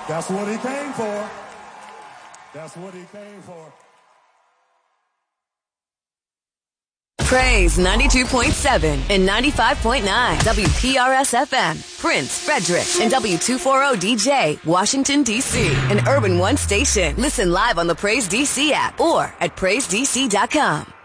That's what he came for. That's what he came for. Praise 92.7 and 95.9 WPRS FM, Prince, Frederick, and W240DJ, Washington, D.C., an Urban One station. Listen live on the Praise DC app or at PraiseDC.com.